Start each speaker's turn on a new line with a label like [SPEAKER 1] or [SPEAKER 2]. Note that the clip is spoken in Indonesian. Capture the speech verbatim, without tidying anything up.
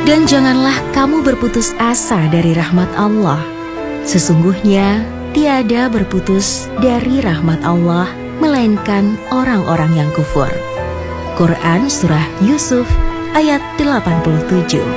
[SPEAKER 1] Dan janganlah kamu berputus asa dari rahmat Allah. Sesungguhnya tiada berputus dari rahmat Allah melainkan orang-orang yang kufur. Quran Surah Yusuf ayat delapan puluh tujuh.